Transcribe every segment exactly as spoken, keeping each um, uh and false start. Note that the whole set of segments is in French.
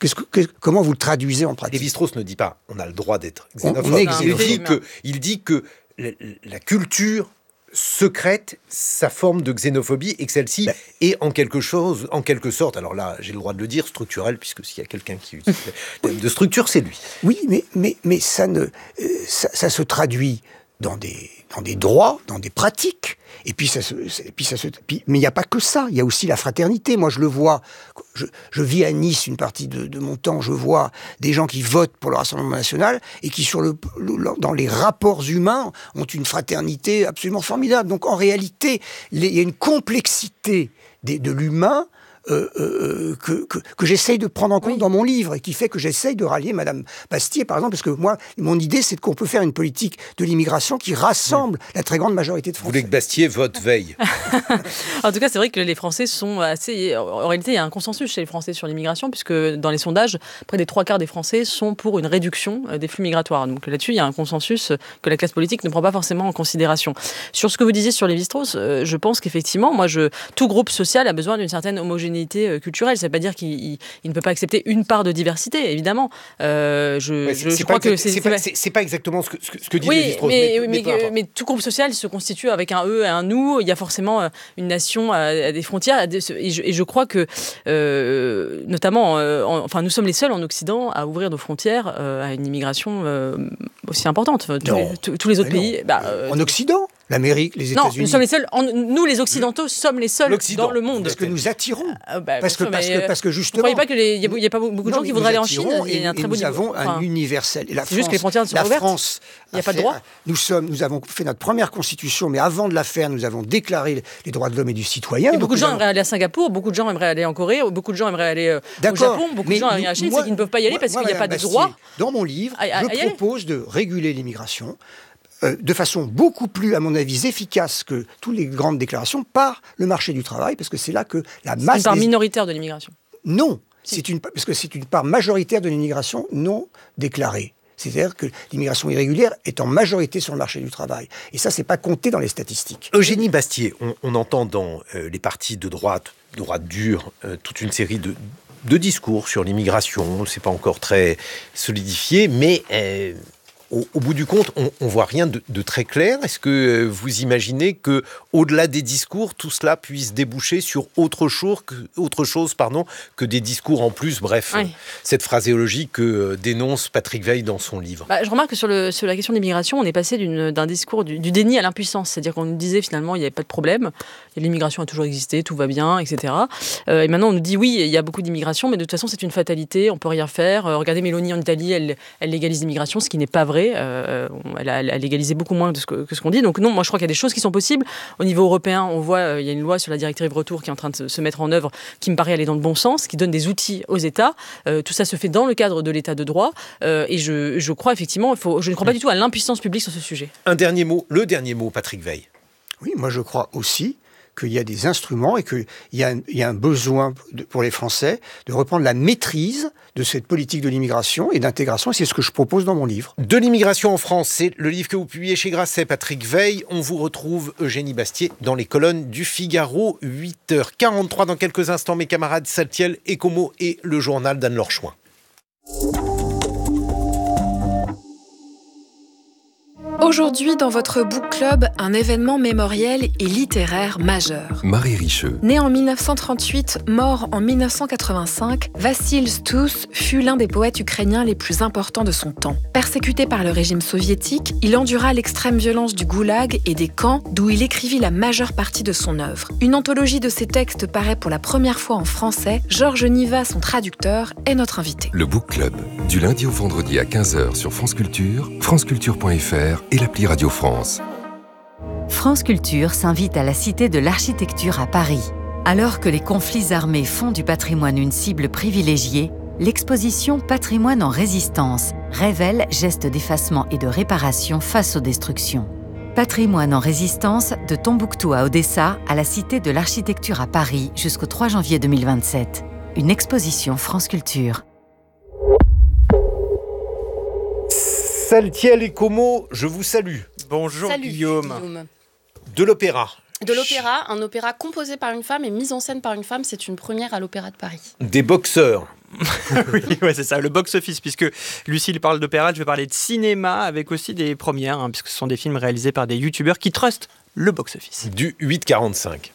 qu'est-ce que, qu'est-ce, comment vous le traduisez en pratique ? Lévi-Strauss ne dit pas on a le droit d'être xénophobe. On est il, dit que, il dit que la, la culture secrète sa forme de xénophobie et que celle-ci ben, est en quelque chose, en quelque sorte, alors là j'ai le droit de le dire, structurelle, puisque s'il y a quelqu'un qui utilise le terme de structure, c'est lui. Oui, mais, mais, mais ça, ne, euh, ça, ça se traduit dans des, dans des droits, dans des pratiques. Et puis ça se, et puis ça se, puis, mais il n'y a pas que ça. Il y a aussi la fraternité. Moi, je le vois. Je, je vis à Nice une partie de, de mon temps. Je vois des gens qui votent pour le Rassemblement national et qui, sur le, le, dans les rapports humains, ont une fraternité absolument formidable. Donc, en réalité, les, il y a une complexité des, de l'humain. Euh, euh, que, que, que j'essaye de prendre en compte oui. dans mon livre et qui fait que j'essaye de rallier Madame Bastier, par exemple, parce que moi, mon idée, c'est qu'on peut faire une politique de l'immigration qui rassemble oui. la très grande majorité de Français. Vous voulez que Bastier vote veille? En tout cas, c'est vrai que les Français sont assez... En réalité, il y a un consensus chez les Français sur l'immigration, puisque dans les sondages, près des trois quarts des Français sont pour une réduction des flux migratoires. Donc là-dessus, il y a un consensus que la classe politique ne prend pas forcément en considération. Sur ce que vous disiez sur Lévi-Strauss, je pense qu'effectivement, moi, je, tout groupe social a besoin d'une certaine homogénéité culturelle. Ça ne veut pas dire qu'il il, il ne peut pas accepter une part de diversité, évidemment. Euh, je, ouais, je, je crois que c'est... C'est pas, c'est, c'est pas exactement ce que, ce que dit oui, Lévi-Strauss. Mais, mais, mais, mais, mais tout groupe social se constitue avec un eux et un nous. Il y a forcément une nation à des frontières. À des, et, je, et je crois que, euh, notamment, euh, en, enfin, nous sommes les seuls en Occident à ouvrir nos frontières euh, à une immigration euh, aussi importante. Tous les, tous, tous les autres pays... Bah, euh, en Occident l'Amérique, les États-Unis. Non, nous sommes les seuls. En, nous, les Occidentaux, sommes les seuls dans le monde. Parce que nous attirons. Euh, bah, parce, que, sûr, parce, que, parce que justement. Vous ne croyez pas qu'il n'y a, a pas beaucoup de non, gens qui voudraient aller en Chine? Et, il y a un très et beau nous niveau. avons un enfin, universel. Et la c'est France, juste que les frontières ne sont la pas ouvertes. France il n'y a pas de droit. Nous, sommes, nous avons fait notre première constitution, mais avant de la faire, nous avons déclaré les droits de l'homme et du citoyen. Et beaucoup de gens avons... aimeraient aller à Singapour, beaucoup de gens aimeraient aller en Corée, beaucoup de gens aimeraient aller au Japon, beaucoup de gens aimeraient aller à Chine, c'est qu'ils ne peuvent pas y aller parce qu'il n'y a pas de droit. Dans mon livre, je propose de réguler l'immigration. Euh, de façon beaucoup plus, à mon avis, efficace que toutes les grandes déclarations par le marché du travail, parce que c'est là que la masse... C'est une part des... minoritaire de l'immigration. Non, si. c'est une, parce que c'est une part majoritaire de l'immigration non déclarée. C'est-à-dire que l'immigration irrégulière est en majorité sur le marché du travail. Et ça, c'est pas compté dans les statistiques. Eugénie Bastier, on, on entend dans euh, les partis de droite, de droite dure, euh, toute une série de, de discours sur l'immigration. C'est pas encore très solidifié, mais... Euh, Au, au bout du compte, on ne voit rien de, de très clair. Est-ce que vous imaginez que, au-delà des discours, tout cela puisse déboucher sur autre chose que, autre chose, pardon, que des discours en plus? Bref, oui. Cette phraséologie que dénonce Patrick Weil dans son livre. Bah, je remarque que sur, le, sur la question de l'immigration, on est passé d'une, d'un discours du, du déni à l'impuissance. C'est-à-dire qu'on nous disait finalement il n'y avait pas de problème, l'immigration a toujours existé, tout va bien, et cetera. Euh, et maintenant on nous dit oui, il y a beaucoup d'immigration, mais de toute façon c'est une fatalité, on ne peut rien faire. Euh, regardez Mélanie en Italie, elle, elle légalise l'immigration, ce qui n'est pas vrai. Euh, elle, a, elle a légalisé beaucoup moins de ce que, que ce qu'on dit. Donc non, moi je crois qu'il y a des choses qui sont possibles. Au niveau européen, on voit euh, il y a une loi sur la directive retour qui est en train de se, se mettre en œuvre, qui me paraît aller dans le bon sens, qui donne des outils aux États. Euh, tout ça se fait dans le cadre de l'État de droit. Euh, et je, je crois effectivement, il faut, je ne crois pas du tout à l'impuissance publique sur ce sujet. Un dernier mot, le dernier mot, Patrick Weil. Oui, moi je crois aussi qu'il y a des instruments et qu'il y a, il y a un besoin de, pour les Français de reprendre la maîtrise de cette politique de l'immigration et d'intégration. Et c'est ce que je propose dans mon livre. De l'immigration en France, c'est le livre que vous publiez chez Grasset, Patrick Weil. On vous retrouve, Eugénie Bastier, dans les colonnes du Figaro, huit heures quarante-trois. Dans quelques instants, mes camarades Saltiel et Como et le journal d'Anne-Laure Chouin. Aujourd'hui, dans votre book club, un événement mémoriel et littéraire majeur. Marie Richeux. Né en dix-neuf cent trente-huit, mort en dix-neuf cent quatre-vingt-cinq, Vassil Stous fut l'un des poètes ukrainiens les plus importants de son temps. Persécuté par le régime soviétique, il endura l'extrême violence du goulag et des camps d'où il écrivit la majeure partie de son œuvre. Une anthologie de ses textes paraît pour la première fois en français. Georges Niva, son traducteur, est notre invité. Le book club, du lundi au vendredi à quinze heures sur France Culture, franceculture point f r et l'appli Radio France. France Culture s'invite à la Cité de l'Architecture à Paris. Alors que les conflits armés font du patrimoine une cible privilégiée, l'exposition Patrimoine en résistance révèle gestes d'effacement et de réparation face aux destructions. Patrimoine en résistance de Tombouctou à Odessa à la Cité de l'Architecture à Paris jusqu'au trois janvier deux mille vingt-sept. Une exposition France Culture. Saltiel et Como, je vous salue. Bonjour Salut, Guillaume. Guillaume. De l'opéra. De l'opéra, un opéra composé par une femme et mis en scène par une femme, c'est une première à l'Opéra de Paris. Des boxeurs. Oui, ouais, c'est ça, le box-office, puisque Lucille parle d'opéra, je vais parler de cinéma, avec aussi des premières, hein, puisque ce sont des films réalisés par des youtubeurs qui trustent le box-office. Du huit quarante-cinq.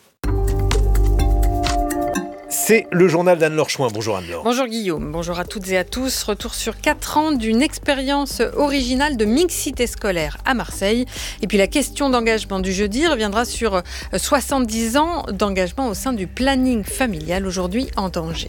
C'est le journal d'Anne-Laure Chouin. Bonjour Anne-Laure. Bonjour Guillaume, bonjour à toutes et à tous. Retour sur quatre ans d'une expérience originale de mixité scolaire à Marseille. Et puis la question d'engagement du jeudi reviendra sur soixante-dix ans d'engagement au sein du planning familial, aujourd'hui en danger.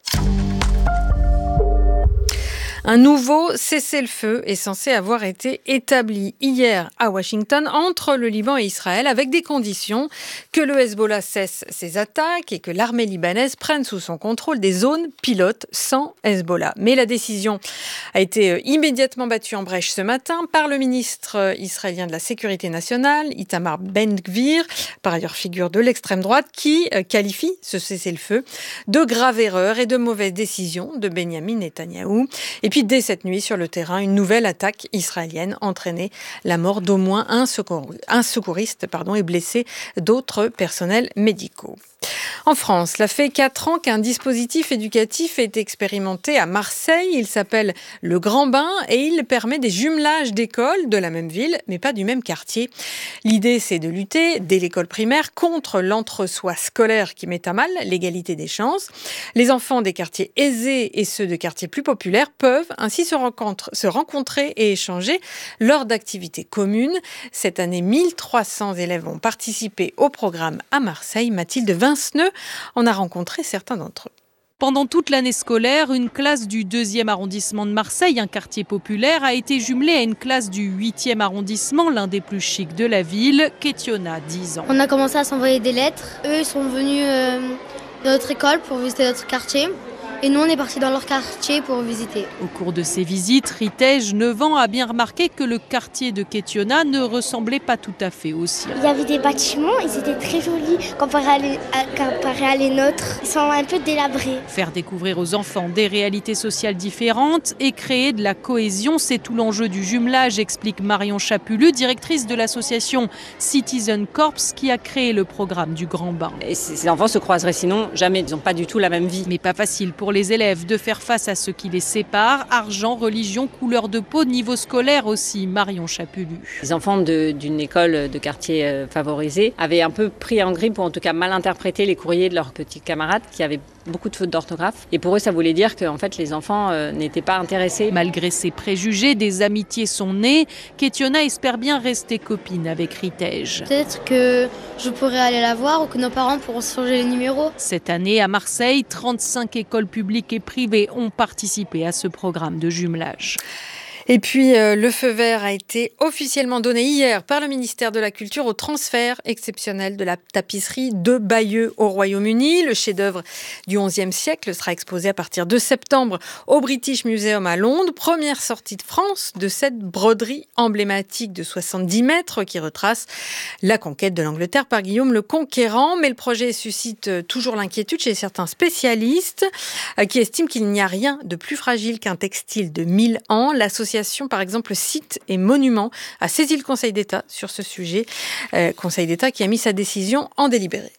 Un nouveau cessez-le-feu est censé avoir été établi hier à Washington entre le Liban et Israël avec des conditions que le Hezbollah cesse ses attaques et que l'armée libanaise prenne sous son contrôle des zones pilotes sans Hezbollah. Mais la décision a été immédiatement battue en brèche ce matin par le ministre israélien de la Sécurité nationale, Itamar Ben-Gvir, par ailleurs figure de l'extrême droite, qui qualifie ce cessez-le-feu de grave erreur et de mauvaise décision de Benyamin Netanyahou. Et puis dès cette nuit, sur le terrain, une nouvelle attaque israélienne entraînait la mort d'au moins un, secour, un secouriste pardon, et blessé d'autres personnels médicaux. En France, cela fait quatre ans qu'un dispositif éducatif est expérimenté à Marseille. Il s'appelle le Grand Bain et il permet des jumelages d'écoles de la même ville, mais pas du même quartier. L'idée, c'est de lutter, dès l'école primaire, contre l'entre-soi scolaire qui met à mal l'égalité des chances. Les enfants des quartiers aisés et ceux de quartiers plus populaires peuvent ainsi se, rencontre, se rencontrer et échanger lors d'activités communes. Cette année, mille trois cents élèves ont participé au programme à Marseille. Mathilde Vinceneux en a rencontré certains d'entre eux. Pendant toute l'année scolaire, une classe du deuxième arrondissement de Marseille, un quartier populaire, a été jumelée à une classe du huitième arrondissement, l'un des plus chics de la ville, Kétiona, dix ans. On a commencé à s'envoyer des lettres. Eux sont venus euh, de notre école pour visiter notre quartier. Et nous, on est partis dans leur quartier pour visiter. Au cours de ces visites, Ritej, neuf ans, a bien remarqué que le quartier de Kétiona ne ressemblait pas tout à fait au sien. Il y avait des bâtiments, ils étaient très jolis comparé à les, à, comparé à les nôtres. Ils sont un peu délabrés. Faire découvrir aux enfants des réalités sociales différentes et créer de la cohésion, c'est tout l'enjeu du jumelage, explique Marion Chapulu, directrice de l'association Citizen Corps, qui a créé le programme du Grand Bain. Et ces enfants se croiseraient sinon jamais, ils n'ont pas du tout la même vie. Mais pas facile pour les élèves de faire face à ce qui les sépare, argent, religion, couleur de peau, niveau scolaire aussi, Marion Chapulu. Les enfants de, d'une école de quartier euh, favorisé avaient un peu pris en grippe, ou en tout cas mal interprété les courriers de leurs petits camarades qui avaient beaucoup de fautes d'orthographe. Et pour eux, ça voulait dire que en fait, les enfants euh, n'étaient pas intéressés. Malgré ces préjugés, des amitiés sont nées. Kétiona espère bien rester copine avec Ritej. Peut-être que je pourrais aller la voir ou que nos parents pourront se changer les numéros. Cette année, à Marseille, trente-cinq écoles publiques et privées ont participé à ce programme de jumelage. Et puis, euh, le feu vert a été officiellement donné hier par le ministère de la Culture au transfert exceptionnel de la tapisserie de Bayeux au Royaume-Uni. Le chef-d'œuvre du onzième siècle sera exposé à partir de septembre au British Museum à Londres. Première sortie de France de cette broderie emblématique de soixante-dix mètres qui retrace la conquête de l'Angleterre par Guillaume le Conquérant. Mais le projet suscite toujours l'inquiétude chez certains spécialistes euh, qui estiment qu'il n'y a rien de plus fragile qu'un textile de mille ans. L'association par exemple Sites et Monuments a saisi le Conseil d'État sur ce sujet. Euh, Conseil d'État qui a mis sa décision en délibéré.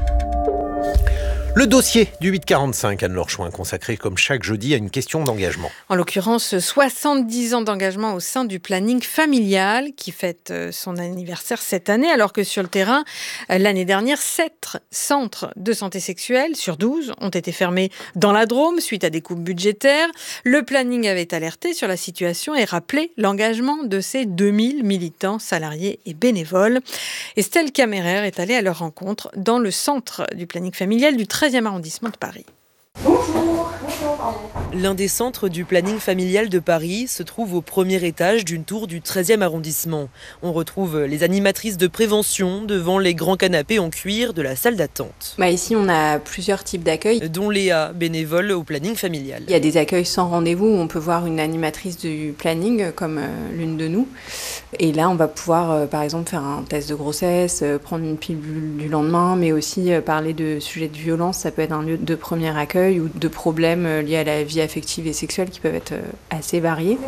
Le dossier du huit quarante-cinq, Anne-Laure Chouin, consacré comme chaque jeudi à une question d'engagement. En l'occurrence, soixante-dix ans d'engagement au sein du planning familial qui fête son anniversaire cette année, alors que sur le terrain, l'année dernière, sept centres de santé sexuelle sur douze ont été fermés dans la Drôme suite à des coupes budgétaires. Le planning avait alerté sur la situation et rappelé l'engagement de ses deux mille militants, salariés et bénévoles. Estelle Camérer est allée à leur rencontre dans le centre du planning familial du treizième arrondissement de Paris. Bonjour. L'un des centres du planning familial de Paris se trouve au premier étage d'une tour du treizième arrondissement. On retrouve les animatrices de prévention devant les grands canapés en cuir de la salle d'attente. Bah ici, on a plusieurs types d'accueils. Dont Léa, bénévole au planning familial. Il y a des accueils sans rendez-vous où on peut voir une animatrice du planning, comme euh, l'une de nous. Et là, on va pouvoir, euh, par exemple, faire un test de grossesse, euh, prendre une pilule du lendemain, mais aussi euh, parler de sujets de violence. Ça peut être un lieu de premier accueil ou de problèmes problèmes liés à la vie affective et sexuelle qui peuvent être assez variés.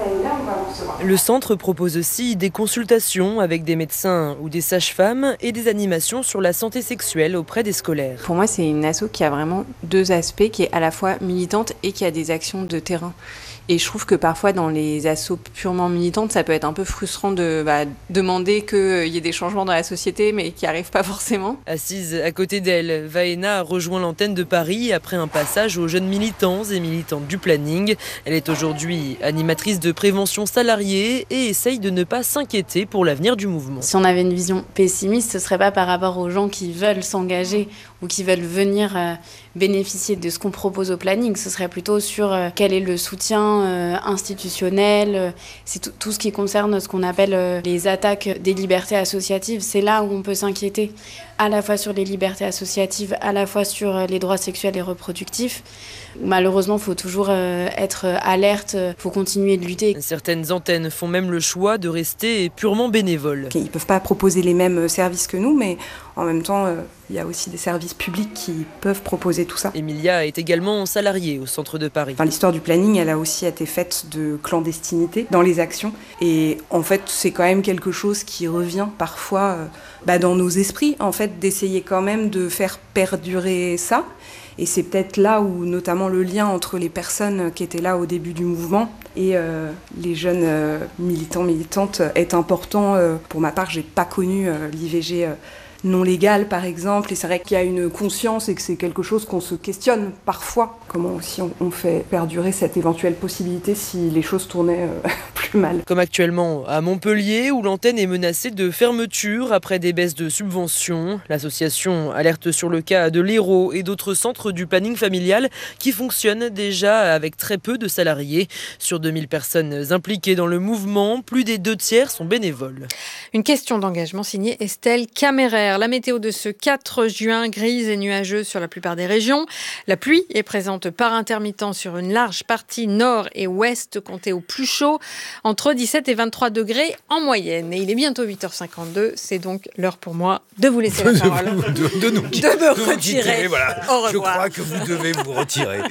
Le centre propose aussi des consultations avec des médecins ou des sages-femmes et des animations sur la santé sexuelle auprès des scolaires. Pour moi, c'est une asso qui a vraiment deux aspects, qui est à la fois militante et qui a des actions de terrain. Et je trouve que parfois, dans les assos purement militantes, ça peut être un peu frustrant de bah, demander qu'il y ait des changements dans la société, mais qui n'arrivent pas forcément. Assise à côté d'elle, Vaena a rejoint l'antenne de Paris après un passage aux jeunes militants et militantes du planning. Elle est aujourd'hui animatrice de prévention salariée et essaye de ne pas s'inquiéter pour l'avenir du mouvement. Si on avait une vision pessimiste, ce ne serait pas par rapport aux gens qui veulent s'engager ou qui veulent venir euh, bénéficier de ce qu'on propose au planning. Ce serait plutôt sur euh, quel est le soutien euh, institutionnel. Euh, c'est tout, tout ce qui concerne ce qu'on appelle euh, les attaques des libertés associatives. C'est là où on peut s'inquiéter, à la fois sur les libertés associatives, à la fois sur euh, les droits sexuels et reproductifs. Malheureusement, il faut toujours euh, être alerte, il faut continuer de lutter. Certaines antennes font même le choix de rester purement bénévoles. Ils ne peuvent pas proposer les mêmes services que nous, mais en même temps, euh, il y a aussi des services publics qui peuvent proposer tout ça. Emilia est également salariée au centre de Paris. Enfin, l'histoire du planning, elle a aussi été faite de clandestinité dans les actions. Et en fait, c'est quand même quelque chose qui revient parfois euh, bah, dans nos esprits, en fait, d'essayer quand même de faire perdurer ça. Et c'est peut-être là où, notamment, le lien entre les personnes qui étaient là au début du mouvement et euh, les jeunes euh, militants, militantes est important. Euh, pour ma part, j'ai pas connu euh, l'I V G euh, non légal, par exemple. Et c'est vrai qu'il y a une conscience et que c'est quelque chose qu'on se questionne parfois. Comment aussi on, on fait perdurer cette éventuelle possibilité si les choses tournaient euh, plus mal. Comme actuellement à Montpellier, où l'antenne est menacée de fermeture après des baisses de subventions. L'association alerte sur le cas de l'Hérault et d'autres centres du planning familial qui fonctionnent déjà avec très peu de salariés. Sur deux mille personnes impliquées dans le mouvement, plus des deux tiers sont bénévoles. Une question d'engagement signée Estelle Caméraire. La météo de ce quatre juin, grise et nuageuse sur la plupart des régions. La pluie est présente par intermittence sur une large partie nord et ouest, comptée au plus chaud, entre dix-sept et vingt-trois degrés en moyenne. Et il est bientôt huit heures cinquante-deux, c'est donc l'heure pour moi de vous laisser la parole. De, de, de, nous, de me de retirer. Quitter, voilà. Au revoir. Je crois que vous devez vous retirer.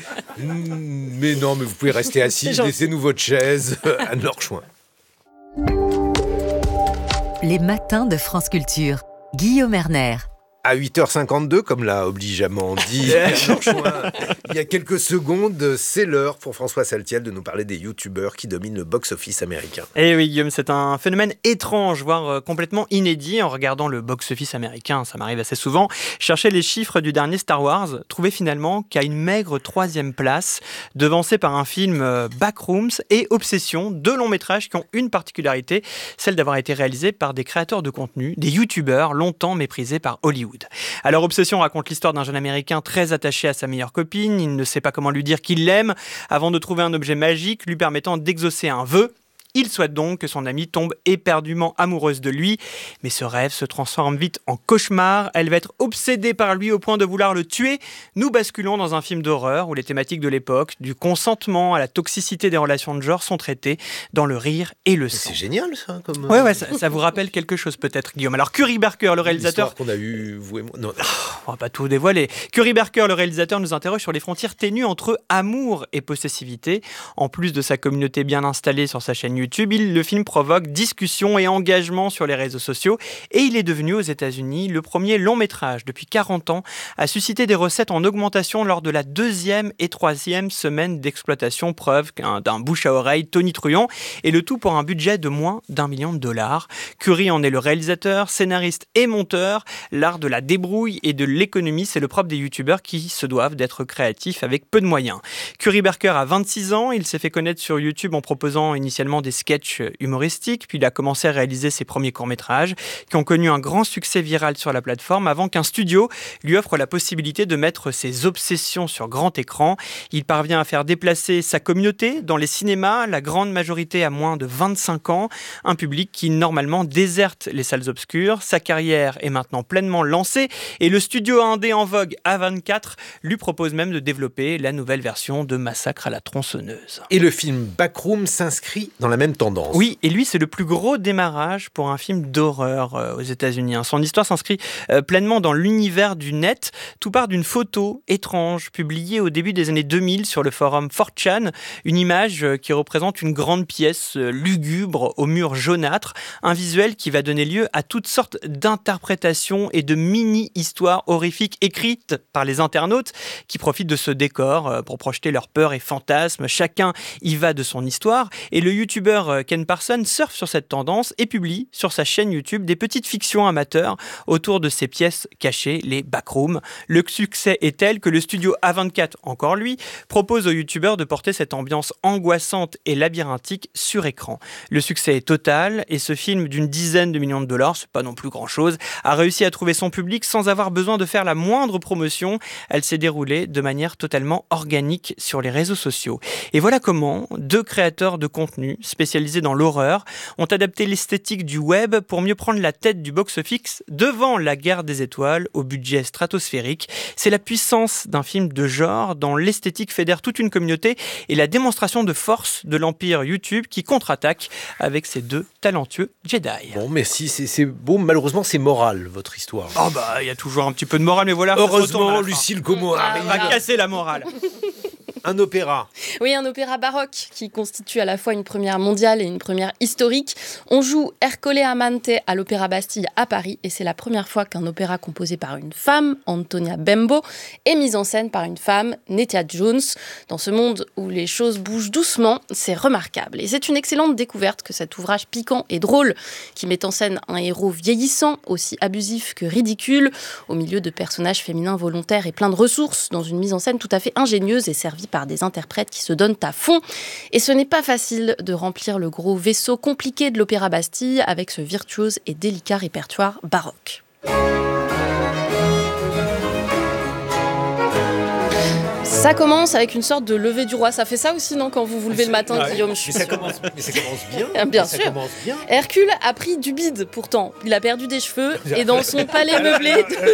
Mais non, mais vous pouvez rester assis, laissez-nous votre chaise, Anne Lorchouin. Les matins de France Culture. Guillaume Erner. À huit heures cinquante-deux, comme l'a obligeamment dit Anne Lorchouin, il y a quelques secondes, c'est l'heure pour François Saltiel de nous parler des youtubeurs qui dominent le box-office américain. Eh oui, Guillaume, c'est un phénomène étrange, voire complètement inédit. En regardant le box-office américain, ça m'arrive assez souvent, chercher les chiffres du dernier Star Wars, trouver finalement qu'à une maigre troisième place, devancé par un film Backrooms et Obsession, deux longs métrages qui ont une particularité, celle d'avoir été réalisés par des créateurs de contenu, des youtubeurs longtemps méprisés par Hollywood. Alors Obsession raconte l'histoire d'un jeune américain très attaché à sa meilleure copine. Il ne sait pas comment lui dire qu'il l'aime avant de trouver un objet magique lui permettant d'exaucer un vœu. Il souhaite donc que son amie tombe éperdument amoureuse de lui, mais ce rêve se transforme vite en cauchemar. Elle va être obsédée par lui au point de vouloir le tuer. Nous basculons dans un film d'horreur où les thématiques de l'époque, du consentement à la toxicité des relations de genre, sont traitées dans le rire et le sang. C'est génial ça, comme. Ouais, ouais, ça, ça vous rappelle quelque chose peut-être, Guillaume. Alors Curry Barker, le réalisateur. L'histoire qu'on a eu vous et moi. Non. On va pas tout dévoiler. Curry Barker, le réalisateur, nous interroge sur les frontières ténues entre amour et possessivité. En plus de sa communauté bien installée sur sa chaîne YouTube, il, le film provoque discussion et engagement sur les réseaux sociaux et il est devenu aux États-Unis le premier long métrage depuis quarante ans à susciter des recettes en augmentation lors de la deuxième et troisième semaine d'exploitation, preuve d'un bouche à oreille tonitruant, et le tout pour un budget de moins d'un million de dollars. Curry en est le réalisateur, scénariste et monteur. L'art de la débrouille et de l'économie, c'est le propre des youtubeurs qui se doivent d'être créatifs avec peu de moyens. Curry Barker a vingt-six ans, il s'est fait connaître sur YouTube en proposant initialement des sketchs humoristiques, puis il a commencé à réaliser ses premiers courts-métrages qui ont connu un grand succès viral sur la plateforme avant qu'un studio lui offre la possibilité de mettre ses obsessions sur grand écran. Il parvient à faire déplacer sa communauté dans les cinémas, la grande majorité à moins de vingt-cinq ans, un public qui normalement déserte les salles obscures. Sa carrière est maintenant pleinement lancée et le studio indé en vogue A vingt-quatre lui propose même de développer la nouvelle version de Massacre à la tronçonneuse. Et le film Backroom s'inscrit dans la même tendance. Oui, et lui, c'est le plus gros démarrage pour un film d'horreur euh, aux États-Unis. Hein. Son histoire s'inscrit euh, pleinement dans l'univers du net. Tout part d'une photo étrange publiée au début des années deux mille sur le forum four chan, une image euh, qui représente une grande pièce euh, lugubre aux murs jaunâtres, un visuel qui va donner lieu à toutes sortes d'interprétations et de mini-histoires horrifiques écrites par les internautes qui profitent de ce décor euh, pour projeter leurs peurs et fantasmes. Chacun y va de son histoire et le youtubeur euh, Ken Parson surfe sur cette tendance et publie sur sa chaîne YouTube des petites fictions amateurs autour de ces pièces cachées, les backrooms. Le succès est tel que le studio A vingt-quatre, encore lui, propose aux youtubeurs de porter cette ambiance angoissante et labyrinthique sur écran. Le succès est total et ce film d'une dizaine de millions de dollars, c'est pas non plus grand-chose, a réussi à trouver son public sans avoir besoin de faire la moindre promotion. Elle s'est déroulée de manière totalement organique sur les réseaux sociaux. Et voilà comment deux créateurs de contenu spécialisés dans l'horreur ont adapté l'esthétique du web pour mieux prendre la tête du box-office devant La Guerre des Étoiles au budget stratosphérique. C'est la puissance d'un film de genre dont l'esthétique fédère toute une communauté et la démonstration de force de l'empire YouTube qui contre-attaque avec ses deux talentueux Jedi. Bon, merci, c'est, c'est beau. Malheureusement, c'est moral, votre histoire. Oh bah, il y a toujours un petit peu de morale, mais voilà. Heureusement, Lucille Como arrive. On va casser la morale. Un opéra. Oui, un opéra baroque qui constitue à la fois une première mondiale et une première historique. On joue Ercole Amante à l'Opéra Bastille à Paris et c'est la première fois qu'un opéra composé par une femme, Antonia Bembo, est mis en scène par une femme, Nettia Jones. Dans ce monde où les choses bougent doucement, c'est remarquable. Et c'est une excellente découverte que cet ouvrage piquant et drôle qui met en scène un héros vieillissant, aussi abusif que ridicule, au milieu de personnages féminins volontaires et pleins de ressources, dans une mise en scène tout à fait ingénieuse et servie par des interprètes qui se donnent à fond. Et ce n'est pas facile de remplir le gros vaisseau compliqué de l'Opéra Bastille avec ce virtuose et délicat répertoire baroque. Ça commence avec une sorte de lever du roi. Ça fait ça aussi, non, quand vous vous levez le matin, ah, Guillaume? Mais ça commence, mais ça commence bien. Bien ça sûr. Commence bien. Hercule a pris du bide, pourtant. Il a perdu des cheveux et dans son palais meublé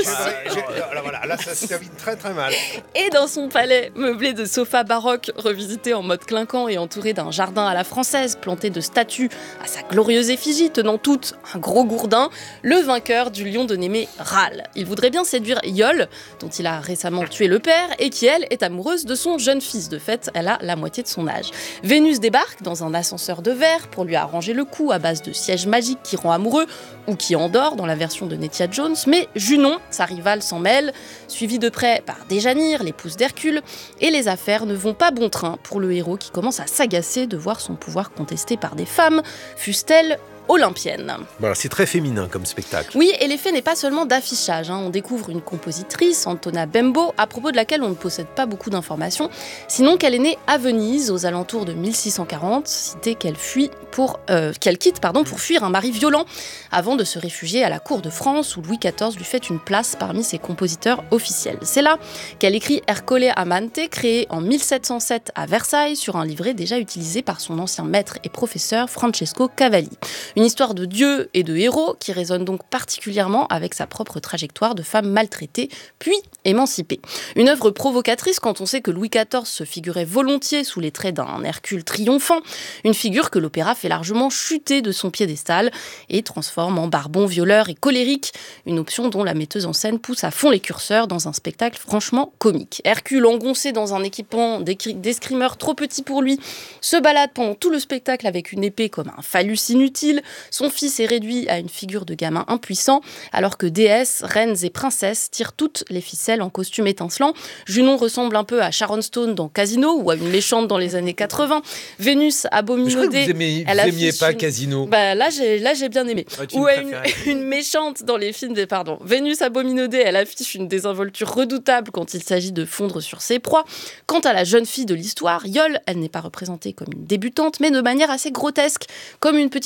de... Là, voilà, là, ça se termine très très mal. Et dans son palais meublé de sofas baroques revisités en mode clinquant et entouré d'un jardin à la française, planté de statues à sa glorieuse effigie, tenant toutes un gros gourdin, le vainqueur du lion de Némée râle. Il voudrait bien séduire Iole, dont il a récemment tué le père, et qui, elle, est amoureuse de son jeune fils. De fait, elle a la moitié de son âge. Vénus débarque dans un ascenseur de verre pour lui arranger le coup à base de siège magique qui rend amoureux, ou qui endort dans la version de Nettia Jones, mais Junon, sa rivale, s'en mêle, suivi de près par Déjanire, l'épouse d'Hercule, et les affaires ne vont pas bon train pour le héros qui commence à s'agacer de voir son pouvoir contesté par des femmes, fussent-elles olympienne. Voilà, c'est très féminin comme spectacle. Oui, et l'effet n'est pas seulement d'affichage. Hein. On découvre une compositrice, Antonia Bembo, à propos de laquelle on ne possède pas beaucoup d'informations, sinon qu'elle est née à Venise aux alentours de mille six cent quarante, cité qu'elle fuit pour euh, qu'elle quitte pardon pour fuir un mari violent, avant de se réfugier à la cour de France où Louis quatorze lui fait une place parmi ses compositeurs officiels. C'est là qu'elle écrit Ercole Amante, créé en mille sept cent sept à Versailles sur un livret déjà utilisé par son ancien maître et professeur Francesco Cavalli. Une histoire de dieu et de héros qui résonne donc particulièrement avec sa propre trajectoire de femme maltraitée, puis émancipée. Une œuvre provocatrice quand on sait que Louis quatorze se figurait volontiers sous les traits d'un Hercule triomphant, une figure que l'opéra fait largement chuter de son piédestal et transforme en barbon violeur et colérique, une option dont la metteuse en scène pousse à fond les curseurs dans un spectacle franchement comique. Hercule, engoncé dans un équipement d'escrimeur trop petit pour lui, se balade pendant tout le spectacle avec une épée comme un phallus inutile. Son fils est réduit à une figure de gamin impuissant, alors que déesses, reines et princesses tirent toutes les ficelles en costume étincelant. Junon ressemble un peu à Sharon Stone dans Casino ou à une méchante dans les années quatre-vingts. Vénus abominodée. Vous aimiez, vous aimiez pas une... Casino. Bah là j'ai là j'ai bien aimé. Oh, ou à une, une méchante dans les films des pardon. Vénus abominodée, elle affiche une désinvolture redoutable quand il s'agit de fondre sur ses proies. Quant à la jeune fille de l'histoire, Iole, elle n'est pas représentée comme une débutante, mais de manière assez grotesque, comme une petite godiche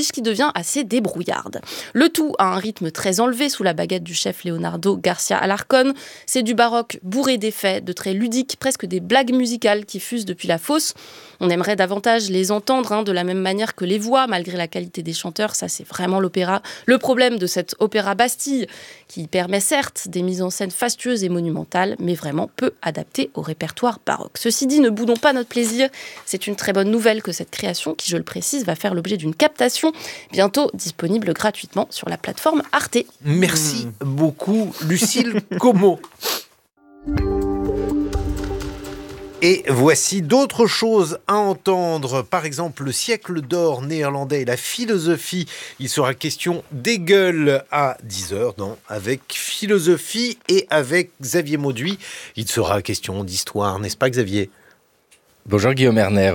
puisqu'il devient assez débrouillarde. Le tout à un rythme très enlevé sous la baguette du chef Leonardo Garcia Alarcón. C'est du baroque bourré d'effets, de traits ludiques, presque des blagues musicales qui fusent depuis la fosse. On aimerait davantage les entendre hein, de la même manière que les voix, malgré la qualité des chanteurs. Ça, c'est vraiment l'opéra. Le problème de cet opéra Bastille, qui permet certes des mises en scène fastueuses et monumentales, mais vraiment peu adaptées au répertoire baroque. Ceci dit, ne boudons pas notre plaisir. C'est une très bonne nouvelle que cette création, qui, je le précise, va faire l'objet d'une captation, bientôt disponible gratuitement sur la plateforme Arte. Merci mmh. beaucoup, Lucille Como. Et voici d'autres choses à entendre. Par exemple, le siècle d'or néerlandais et la philosophie. Il sera question d'Hegel à dix heures dans Avec philosophie et avec Xavier Mauduit. Il sera question d'histoire, n'est-ce pas Xavier ? Bonjour Guillaume Erner,